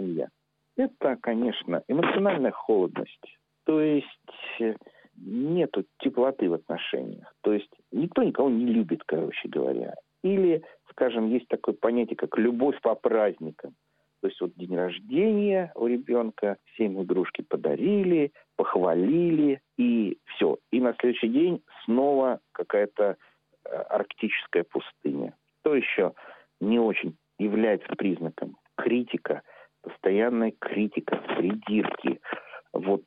семья. Это, конечно, эмоциональная холодность. То есть нету теплоты в отношениях. То есть никто никого не любит, короче говоря. Или, скажем, есть такое понятие, как любовь по праздникам. То есть вот день рождения у ребенка, все ему игрушки подарили, похвалили, и все. И на следующий день снова какая-то арктическая пустыня. Что еще не очень является признаком? Критика, постоянная критика, придирки. Вот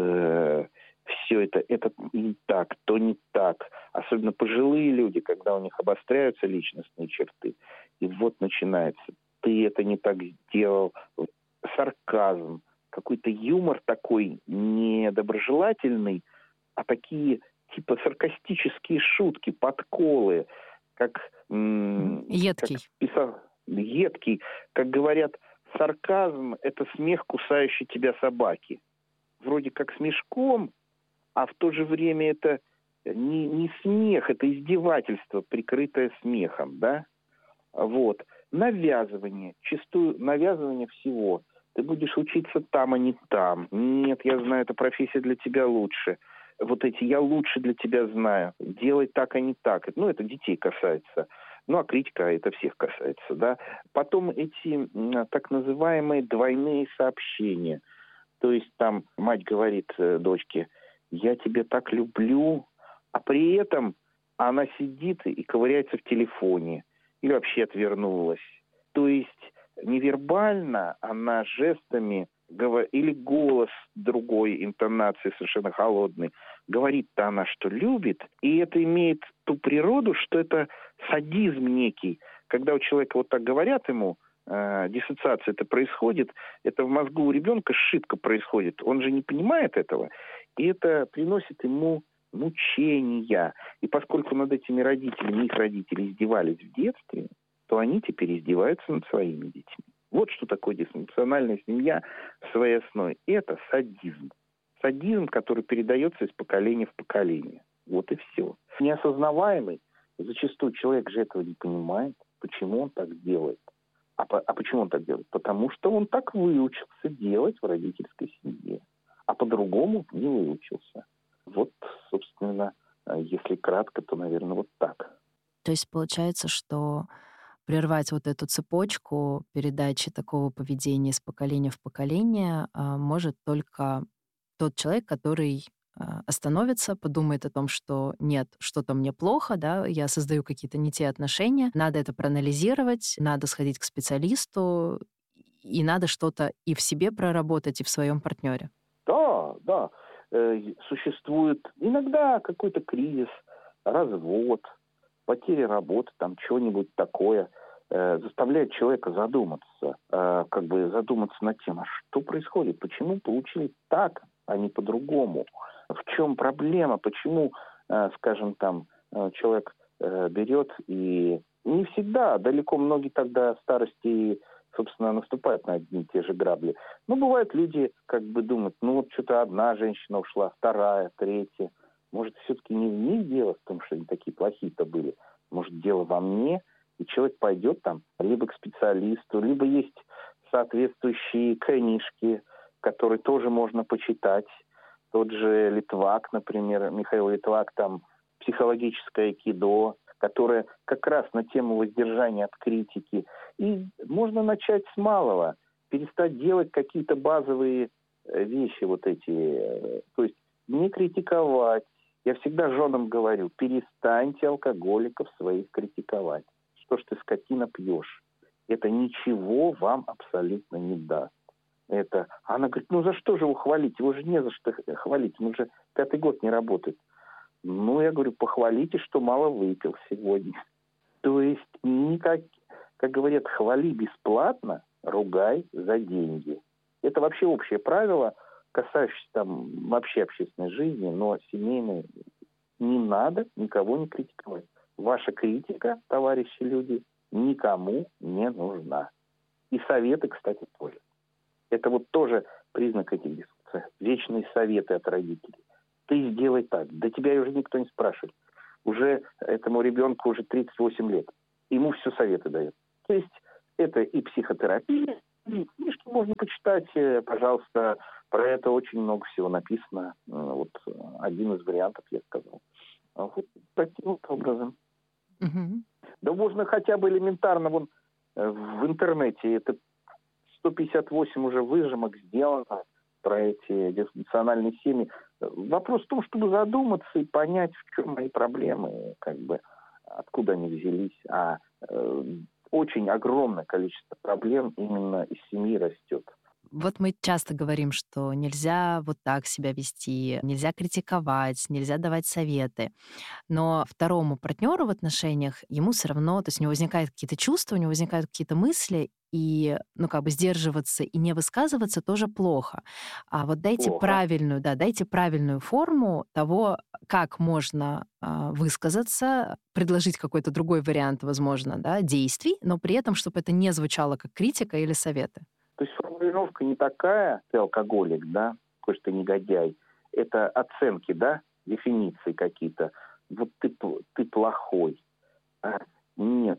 все это не так, то не так. Особенно пожилые люди, когда у них обостряются личностные черты. И вот начинается: ты это не так сделал. Сарказм, какой-то юмор такой недоброжелательный, а такие типа саркастические шутки, подколы, как Едкий. едкий, как говорят, сарказм — это смех кусающей тебя собаки. Вроде как смешком, а в то же время это не смех, это издевательство, прикрытое смехом, да? Вот. Навязывание, чистую навязывание всего. Ты будешь учиться там, а не там. Нет, я знаю, эта профессия для тебя лучше. Вот эти «я лучше для тебя знаю». Делай так, а не так. Ну, это детей касается. Ну, а критика это всех касается, да. Потом эти так называемые двойные сообщения. То есть там мать говорит дочке: «Я тебя так люблю», а при этом она сидит и ковыряется в телефоне или вообще отвернулась. То есть невербально она жестами или голос другой интонации, совершенно холодный, говорит-то она, что любит, и это имеет ту природу, что это садизм некий. Когда у человека вот так говорят ему, диссоциация это происходит, это в мозгу у ребенка шибко происходит, он же не понимает этого, и это приносит ему мучения. И поскольку над этими родителями, их родители издевались в детстве, то они теперь издеваются над своими детьми. Вот что такое дисфункциональная семья в своей основе. Это садизм. Садизм, который передается из поколения в поколение. Вот и все. Неосознаваемый. Зачастую человек же этого не понимает, почему он так делает. А почему он так делает? Потому что он так выучился делать в родительской семье. А по-другому не выучился. Вот, собственно, если кратко, то, наверное, вот так. То есть получается, что прервать вот эту цепочку передачи такого поведения из поколения в поколение может только тот человек, который остановится, подумает о том, что нет, что-то мне плохо, да, я создаю какие-то не те отношения, надо это проанализировать, надо сходить к специалисту, и надо что-то и в себе проработать, и в своем партнере. Да. Существует иногда какой-то кризис, развод, потеря работы, там что-нибудь такое заставляет человека задуматься, задуматься над тем, а что происходит, почему получилось так, а не по-другому, в чем проблема, почему, человек берет и не всегда, далеко многие тогда старости, собственно, наступают на одни и те же грабли. Но бывают люди, думают, что-то одна женщина ушла, вторая, третья. Может, все-таки не в них дело в том, что они такие плохие-то были. Может, дело во мне, и человек пойдет там либо к специалисту, либо есть соответствующие книжки, которые тоже можно почитать. Тот же Литвак, например, Михаил Литвак, там «Психологическое айкидо», которое как раз на тему воздержания от критики. И можно начать с малого, перестать делать какие-то базовые вещи вот эти. То есть не критиковать. Я всегда женам говорю: перестаньте алкоголиков своих критиковать. Что ж ты, скотина, пьешь? Это ничего вам абсолютно не даст. Она говорит: за что же его хвалить? Его же не за что хвалить. Он же 5-й год не работает. Я говорю: похвалите, что мало выпил сегодня. То есть, как говорят, хвали бесплатно, ругай за деньги. Это вообще общее правило, касающееся там вообще общественной жизни, но семейной. Не надо никого не критиковать. Ваша критика, товарищи люди, никому не нужна. И советы, кстати, тоже. Это вот тоже признак этих дискуссий. Вечные советы от родителей. Ты сделай так. Да тебя уже никто не спрашивает. Уже этому ребенку уже 38 лет. Ему все советы дают. То есть это и психотерапия, Книжки можно почитать, пожалуйста, про это очень много всего написано. Вот один из вариантов я сказал. Вот таким вот образом. Мгм. Да можно хотя бы элементарно в интернете это 158 уже выжимок сделано про эти дисфункциональные семьи. Вопрос в том, чтобы задуматься и понять, в чем мои проблемы, как бы откуда они взялись. Очень огромное количество проблем именно из семьи растет. Вот мы часто говорим, что нельзя вот так себя вести, нельзя критиковать, нельзя давать советы. Но второму партнеру в отношениях, ему все равно, то есть у него возникают какие-то чувства, у него возникают какие-то мысли, и, ну, как бы сдерживаться и не высказываться тоже плохо. А вот Плохо. дайте правильную форму того, как можно высказаться, предложить какой-то другой вариант, возможно, да, действий, но при этом, чтобы это не звучало как критика или советы. То есть формулировка не такая, ты алкоголик, да, какой же ты негодяй. Это оценки, да, дефиниции какие-то. Вот ты плохой. А, Нет,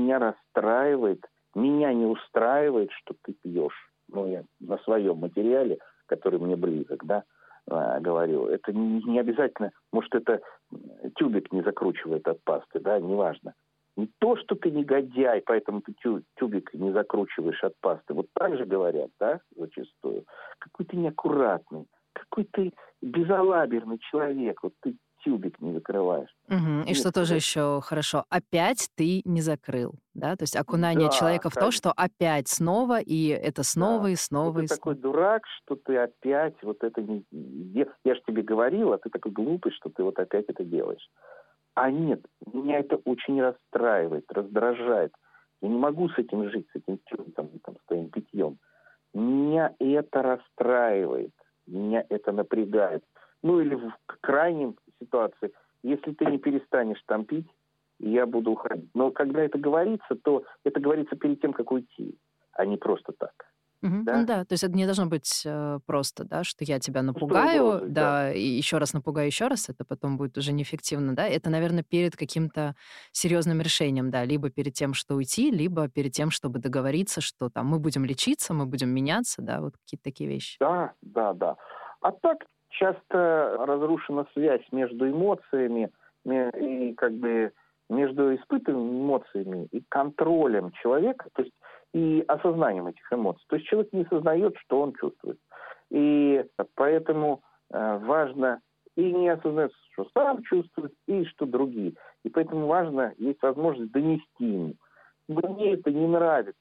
меня не устраивает, что ты пьешь. Ну, я на своем материале, который мне близок, да, говорю. Это не обязательно, может, это тюбик не закручивает от пасты, да, неважно. Не то, что ты негодяй, поэтому ты тюбик не закручиваешь от пасты. Вот так же говорят, да, зачастую. Какой ты неаккуратный, какой ты безалаберный человек. Вот ты тюбик не закрываешь. Мгм. И Нет, что тоже еще хорошо, опять ты не закрыл, да, то есть окунание да, человека в то, что опять снова, и это снова, да. и Что снова, ты и такой снова. дурак, что ты опять вот это не... Я же тебе говорил, а ты такой глупый, что ты вот опять это делаешь. А нет, меня это очень расстраивает, раздражает. Я не могу с этим жить, с этим тюбиком, с твоим питьем. Меня это расстраивает, меня это напрягает. Ну или в крайнем ситуации, если ты не перестанешь там пить, я буду уходить. Но когда это говорится, то это говорится перед тем, как уйти, а не просто так. Мгм. Ну Да? да, то есть это не должно быть просто, да, что я тебя Пустой напугаю, угрозой, да. да, и еще раз напугаю еще раз, это потом будет уже неэффективно, да. Это, наверное, перед каким-то серьезным решением, да, либо перед тем, что уйти, либо перед тем, чтобы договориться, что там мы будем лечиться, мы будем меняться, да, вот какие-то такие вещи. Да, да, да. А так часто разрушена связь между эмоциями и как бы между испытанными эмоциями и контролем человека, то есть и осознанием этих эмоций. То есть человек не осознает, что он чувствует. И поэтому важно и не осознать, что сам чувствует, и что другие. И поэтому важно, есть возможность донести ему. Мне это не нравится.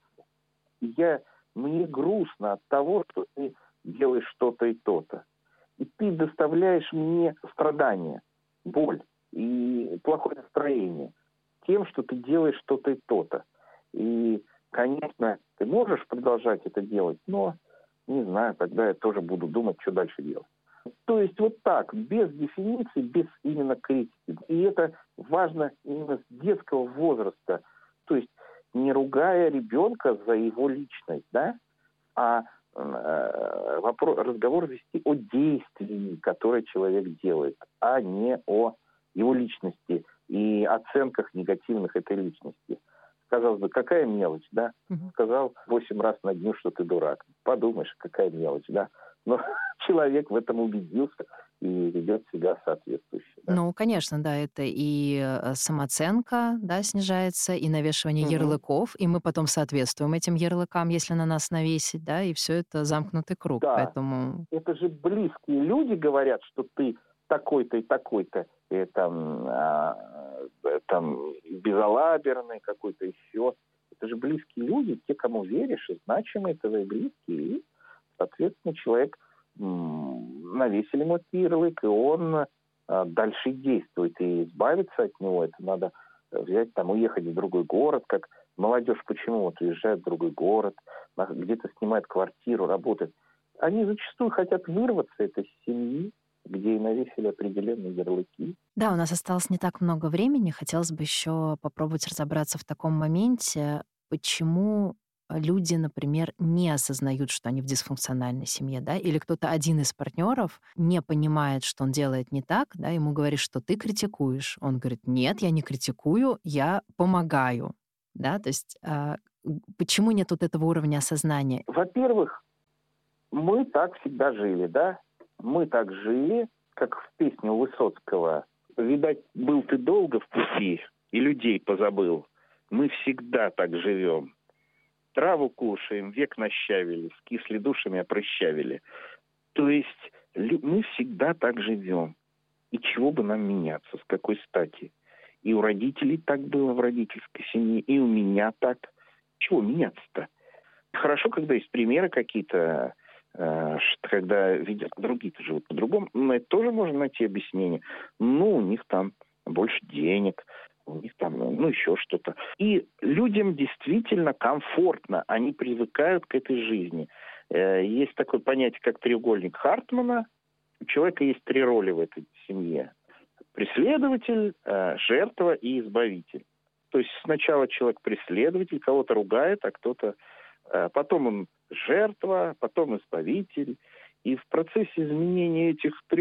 Мне грустно от того, что ты делаешь что-то и то-то. И ты доставляешь мне страдания, боль и плохое настроение тем, что ты делаешь что-то и то-то. И, конечно, ты можешь продолжать это делать, но, не знаю, тогда я тоже буду думать, что дальше делать. То есть вот так, без дефиниции, без именно критики. И это важно именно с детского возраста. То есть не ругая ребенка за его личность, да, а разговор вести о действии, которое человек делает, а не о его личности и оценках негативных этой личности. Казалось бы, какая мелочь, да? Мгм. Сказал 8 раз на дню, что ты дурак. Подумаешь, какая мелочь, да? Но человек в этом убедился и ведет себя соответствующе, да. Ну, конечно, да, это и самооценка, да, снижается, и навешивание Мгм. ярлыков, и мы потом соответствуем этим ярлыкам, если на нас навесить, да, и все это замкнутый круг, Да, поэтому... это же близкие люди говорят, что ты такой-то и такой-то, и там безалаберный какой-то еще. Это же близкие люди, те, кому веришь, и значимые твои близкие. И, соответственно, человек навесили ему этот ярлык, и он дальше действует. И избавиться от него, это надо взять, там, уехать в другой город, как молодежь почему вот уезжает в другой город, где-то снимает квартиру, работает. Они зачастую хотят вырваться из семьи, где и навесили определенные ярлыки. Да, у нас осталось не так много времени. Хотелось бы еще попробовать разобраться в таком моменте, почему люди, например, не осознают, что они в дисфункциональной семье, да, или кто-то один из партнеров не понимает, что он делает не так, да, ему говорит, что ты критикуешь. Он говорит, нет, я не критикую, я помогаю, да, то есть почему нет вот этого уровня осознания? Во-первых, мы так всегда жили, да? Мы так жили, как в песне у Высоцкого. Видать, был ты долго в пути и людей позабыл. Мы всегда так живем. Траву кушаем, век нащавили, скисли душами опрыщавили. То есть мы всегда так живем. И чего бы нам меняться, с какой стати? И у родителей так было в родительской семье, и у меня так. Чего меняться-то? Хорошо, когда есть примеры какие-то, когда видят, другие-то живут по-другому, но это тоже можно найти объяснение. Ну, у них там больше денег, у них там, ну, еще что-то. И людям действительно комфортно, они привыкают к этой жизни. Есть такое понятие, как треугольник Хартмана. У человека есть 3 роли в этой семье. Преследователь, жертва и избавитель. То есть сначала человек преследователь, кого-то ругает, а кто-то... Потом он жертва, потом избавитель. И в процессе изменения этих 3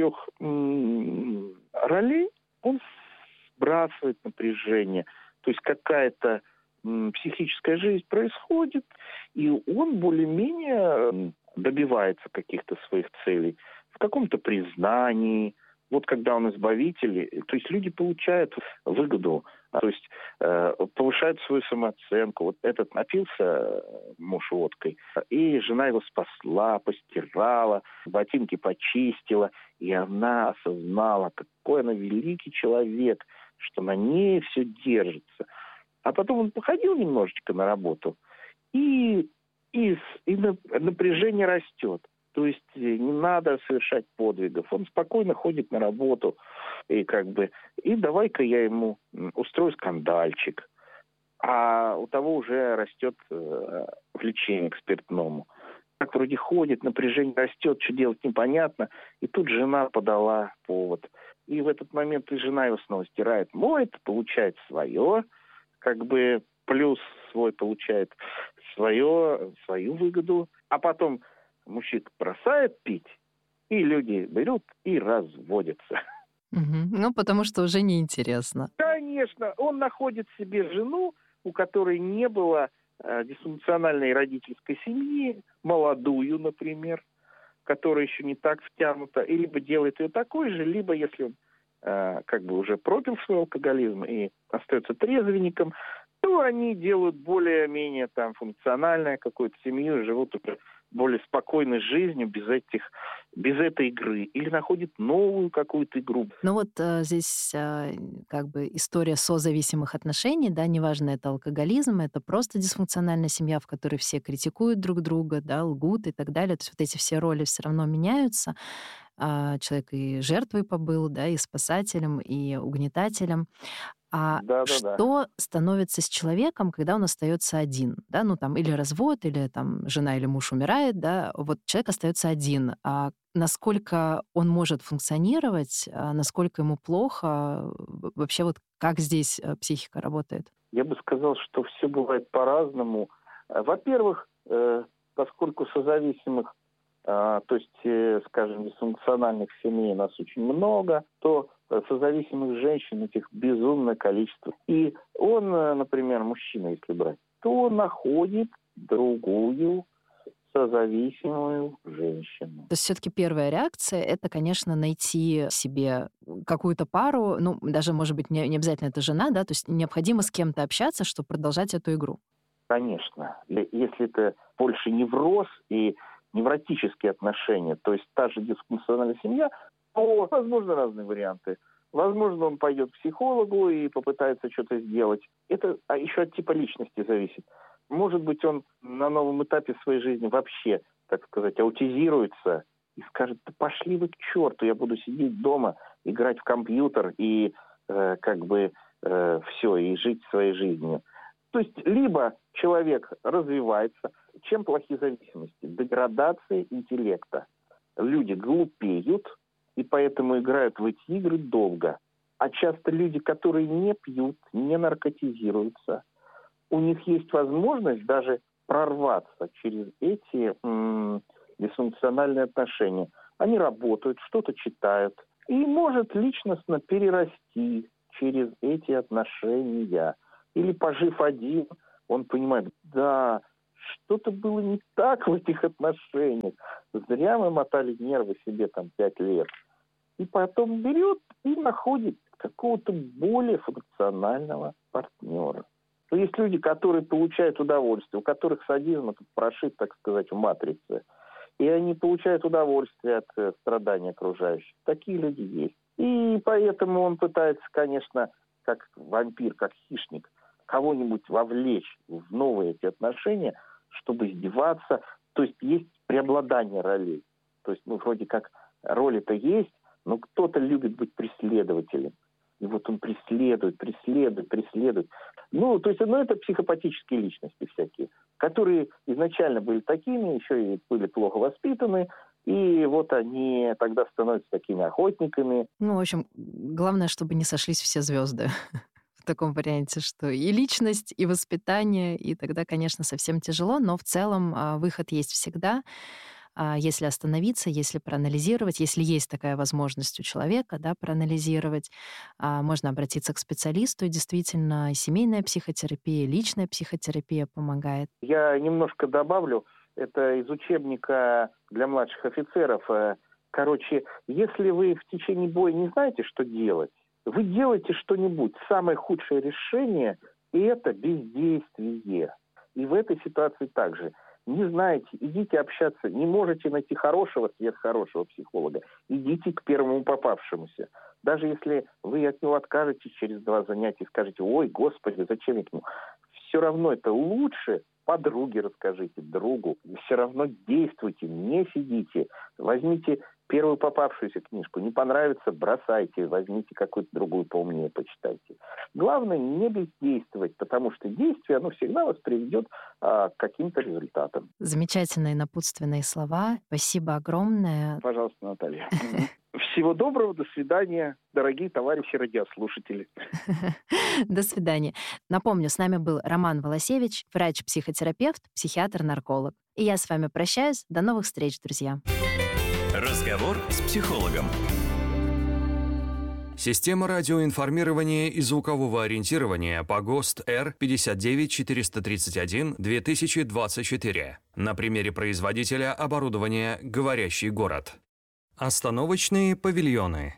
ролей он сбрасывает напряжение. То есть какая-то психическая жизнь происходит, и он более-менее добивается каких-то своих целей в каком-то признании. Вот когда он избавитель, то есть люди получают выгоду, то есть повышают свою самооценку. Вот этот напился муж водкой, и жена его спасла, постирала, ботинки почистила, и она осознала, какой она великий человек, что на ней все держится. А потом он походил немножечко на работу, и напряжение растет. То есть не надо совершать подвигов. Он спокойно ходит на работу, и давай-ка я ему устрою скандальчик. А у того уже растет влечение к спиртному. Так вроде ходит, напряжение растет, что делать непонятно. И тут жена подала повод. И в этот момент и жена его снова стирает. Моет, получает свое, плюс свой получает свою выгоду. А потом мужчина бросает пить, и люди берут и разводятся. Ну, потому что уже неинтересно. Конечно, он находит себе жену, у которой не было дисфункциональной родительской семьи, молодую, например, которая еще не так втянута, и либо делает ее такой же, либо, если он уже пропил свой алкоголизм и остается трезвенником, то они делают более-менее функциональную какую-то семью, живут уже более спокойной жизнью без этой игры. Или находят новую какую-то игру. Ну вот здесь история созависимых отношений, да, неважно, это алкоголизм, это просто дисфункциональная семья, в которой все критикуют друг друга, да, лгут и так далее. То есть вот эти все роли все равно меняются. Человек и жертвой побыл, да, и спасателем, и угнетателем. А Да-да-да. что становится с человеком, когда он остается один? Да? Или развод, или жена или муж умирает, да? Вот человек остается один. А насколько он может функционировать, насколько ему плохо? Вообще как здесь психика работает? Я бы сказал, что все бывает по-разному. Во-первых, поскольку созависимых, дисфункциональных семей у нас очень много, то созависимых женщин этих безумное количество. И он, например, мужчина, если брать, то он находит другую созависимую женщину. То есть все-таки первая реакция — это, конечно, найти себе какую-то пару, даже, может быть, не обязательно это жена, да, то есть необходимо с кем-то общаться, чтобы продолжать эту игру. Конечно. Если это больше невроз и невротические отношения, то есть та же дисфункциональная семья, то возможны разные варианты. Возможно, он пойдет к психологу и попытается что-то сделать. Это еще от типа личности зависит. Может быть, он на новом этапе своей жизни вообще, так сказать, аутизируется и скажет: да пошли вы к черту, я буду сидеть дома, играть в компьютер и все, и жить своей жизнью. То есть либо человек развивается. Чем плохие зависимости? Деградация интеллекта. Люди глупеют, и поэтому играют в эти игры долго. А часто люди, которые не пьют, не наркотизируются, у них есть возможность даже прорваться через эти дисфункциональные отношения. Они работают, что-то читают, и может личностно перерасти через эти отношения. Или, пожив один, он понимает, да, что-то было не так в этих отношениях. Зря мы мотали нервы себе там 5 лет. И потом берет и находит какого-то более функционального партнера. То есть люди, которые получают удовольствие, у которых садизм этот прошит, так сказать, в матрице, и они получают удовольствие от страданий окружающих. Такие люди есть. И поэтому он пытается, конечно, как вампир, как хищник, кого-нибудь вовлечь в новые эти отношения, чтобы издеваться. То есть есть преобладание ролей. То есть, вроде как роли-то есть, но кто-то любит быть преследователем. И вот он преследует. Это психопатические личности всякие, которые изначально были такими, еще и были плохо воспитаны, и вот они тогда становятся такими охотниками. В общем, главное, чтобы не сошлись все звезды в таком варианте, что и личность, и воспитание, и тогда, конечно, совсем тяжело, но в целом выход есть всегда. Если остановиться, если проанализировать, если есть такая возможность у человека, да, проанализировать, можно обратиться к специалисту. И действительно, семейная психотерапия, личная психотерапия помогает. Я немножко добавлю, это из учебника для младших офицеров. Короче, если вы в течение боя не знаете, что делать, вы делаете что-нибудь. Самое худшее решение – это бездействие. И в этой ситуации также. Не знаете, идите общаться. Не можете найти хорошего, сверххорошего психолога. Идите к первому попавшемуся. Даже если вы от него откажетесь через 2 занятия и скажете, ой, господи, зачем я к нему? Все равно это лучше. Подруге расскажите, другу. Все равно действуйте, не сидите. Возьмите первую попавшуюся книжку. Не понравится, бросайте. Возьмите какую-то другую поумнее, почитайте. Главное не бездействовать, потому что действие, оно всегда вас приведет к каким-то результатам. Замечательные напутственные слова. Спасибо огромное. Пожалуйста, Наталья. Всего доброго, до свидания, дорогие товарищи радиослушатели. До свидания. Напомню, с нами был Роман Волосевич, врач-психотерапевт, психиатр-нарколог. И я с вами прощаюсь. До новых встреч, друзья. Разговор с психологом. Система радиоинформирования и звукового ориентирования по ГОСТ R59431-2024. На примере производителя оборудования «Говорящий город». Остановочные павильоны.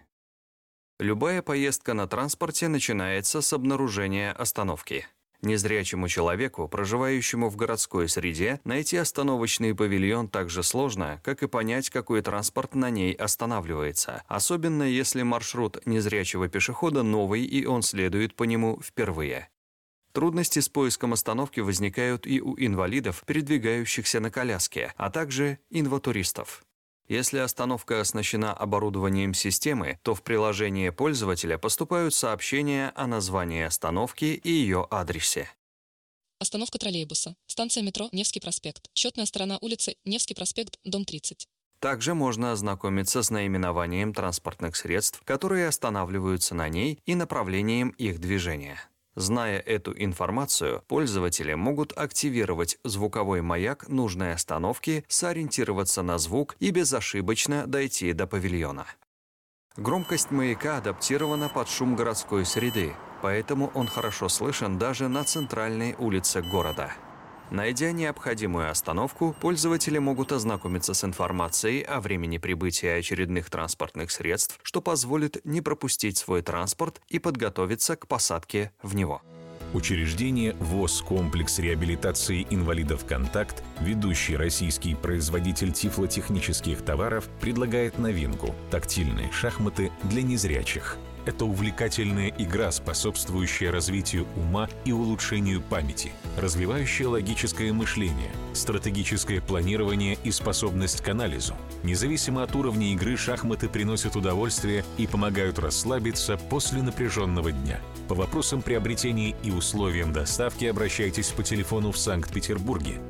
Любая поездка на транспорте начинается с обнаружения остановки. Незрячему человеку, проживающему в городской среде, найти остановочный павильон так же сложно, как и понять, какой транспорт на ней останавливается, особенно если маршрут незрячего пешехода новый и он следует по нему впервые. Трудности с поиском остановки возникают и у инвалидов, передвигающихся на коляске, а также инватуристов. Если остановка оснащена оборудованием системы, то в приложение пользователя поступают сообщения о названии остановки и ее адресе. Остановка троллейбуса. Станция метро Невский проспект. Счетная сторона улицы Невский проспект, дом 30. Также можно ознакомиться с наименованием транспортных средств, которые останавливаются на ней, и направлением их движения. Зная эту информацию, пользователи могут активировать звуковой маяк нужной остановки, сориентироваться на звук и безошибочно дойти до павильона. Громкость маяка адаптирована под шум городской среды, поэтому он хорошо слышен даже на центральной улице города. Найдя необходимую остановку, пользователи могут ознакомиться с информацией о времени прибытия очередных транспортных средств, что позволит не пропустить свой транспорт и подготовиться к посадке в него. Учреждение ВОЗ «Комплекс реабилитации инвалидов «Контакт», ведущий российский производитель тифлотехнических товаров, предлагает новинку – тактильные шахматы для незрячих. Это увлекательная игра, способствующая развитию ума и улучшению памяти, развивающая логическое мышление, стратегическое планирование и способность к анализу. Независимо от уровня игры, шахматы приносят удовольствие и помогают расслабиться после напряженного дня. По вопросам приобретения и условиям доставки обращайтесь по телефону в Санкт-Петербурге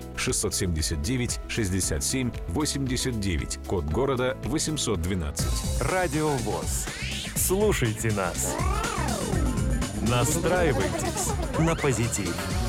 679 67 89, код города 812. Радио ВОЗ. Слушайте нас. Настраивайтесь на позитив.